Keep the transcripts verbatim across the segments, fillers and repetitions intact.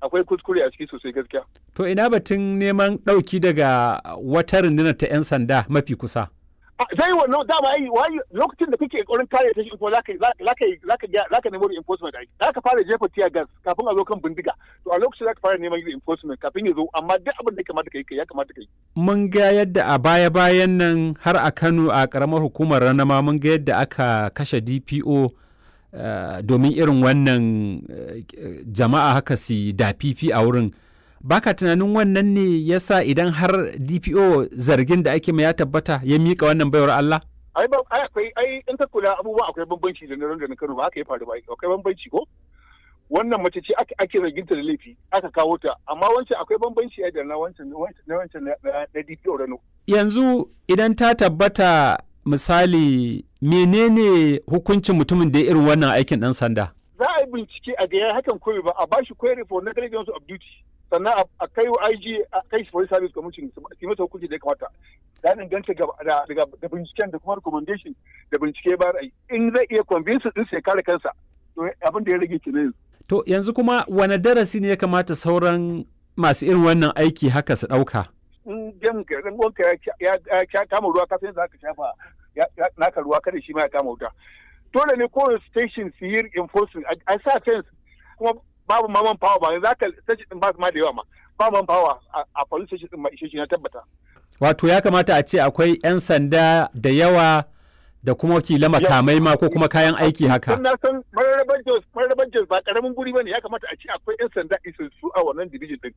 akwai kuskure a ciki sosai gaskiya. To ina batun neman ɗauki daga wata rundunar ta 'yan sanda mafi kusa? Zai wannan dama ai lokacin da kake ƙoƙarin kare ta shi ko zaka zaka zaka zaka nemo reinforcement ai zaka fara jefa tear gas kafin a zo kan bindiga, to a lokacin zaka fara neman reinforcement kafin ya zo, amma duk abin da ya kamata kai ya kamata kai. Mun ga yadda a baya-bayan nan har a Kano a ƙaramar hukumar Ranama mun ga yadda aka kashe D P O uh, domin irin wannan uh, jama'a haka su dafifi a wurin. Baka tunanin wannan ne yasa idan har D P O zargin da ake mai ya tabbata ya mika wannan baiwar Allah? Ai ba ai akwai ai in ka kula abubuwa akwai bambanci da na ranganin Kano, ba haka ya faru ba, akwai bambanci ko? Wannan mace ce ake zargin ta da laifi aka kawo ta, amma wancan akwai bambanci da na wancan na wancan na D P O Rano. Yanzu idan ta tabbata misali menene hukuncin mutumin da ya irin wannan aikin dan sanda? Za a yi bincike a ga ya hakan koyi ba, a bashi query for negligence of duty. Sannan a kai wa I G a kai shi police service commission su masa hukunci da ya kamata. Da inganta da binciken da kuma recommendation da bincike ba ra'ayi. In zai iya convince din sai kare kansa. To abin da ya rage kenan. To yanzu kuma wane darasi ne ya kamata sauran masu irin wannan aiki haka su ɗauka? In jan ka dan wanka ya kama ruwa ka san za ka shafa naka ruwa kada shi ma ya kama wuta. Dole ne kowane station su yi enforcing a sa fence kuma babu ma man power ba za ka station din ba su ma da yawa ma ba man power a police station din ma ishe shi na tabbata. Wato ya kamata a ce akwai 'yan sanda da yawa da kuma wakila makamai ma ko kuma kayan aiki haka. Na san mararaban Jos mararaban Jos ba karamin guri bane, ya kamata a ce akwai 'yan sanda isassu a wannan division din.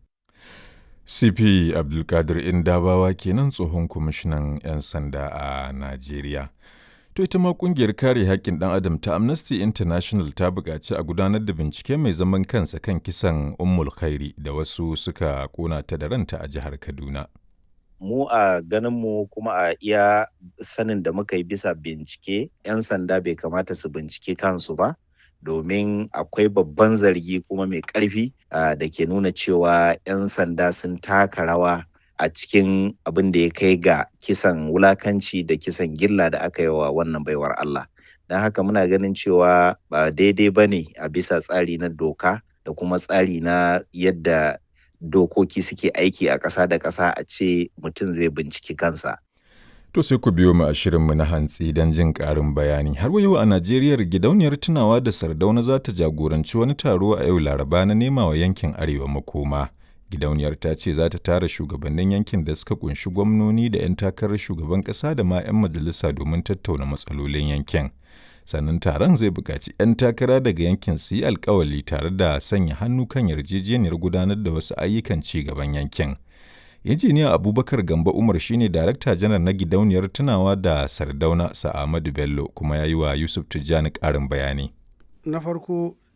C P Abdulkadir Indabawa kenan tsohon kwamishinan 'yan sanda a Najeriya. To ita ma kungiyar kare haƙƙin ɗan adam ta Amnesty International ta buƙaci a gudanar da bincike mai zaman kansa kan kisan Ummul Khairi da wasu suka ƙona ta da ranta a jihar Kaduna. Mu a ganinmu kuma a iya sanin da muka yi bisa bincike, 'yan sanda bai kamata su bincike kansu ba, domin akwai babban zargi kuma mai ƙarfi da ke nuna cewa 'yan sanda sun taka rawa a cikin abin da ya kai ga kisan wulakanci da kisan gilla da aka yi wa wannan baiwar Allah. Don haka muna ganin cewa ba daidai ba ne a bisa tsari na doka da kuma tsari na yadda dokoki suke aiki a ƙasa da ƙasa a ce mutum zai binciki kansa. To sai ku biyo mu a shirinmu na hantsi don jin ƙarin bayani. Har wayo a Najeriya gidauniyar tunawa da Sardauna za ta jagoranci wani taro a yau Laraba na nema wa yankin Arewa makoma. Gidauniyar ta ce za ta tara shugabannin yankin da suka kunshi gwamnoni da 'yan takarar shugaban ƙasa da ma 'yan majalisa domin tattauna matsalolin yankin. Sannan taron zai buƙaci 'yan takara daga yankin su yi alkawali tare da sanya hannu kan yarjejeniyar gudanar da wasu ayyukan ci gaban yankin. Injiniya Abubakar Gamba Umar shine Darakta Janar na Gidauniyar Tunawa da Sardauna Sa'amadu Bello kuma ya yi wa Yusuf Tijjani ƙarin bayani. Na farko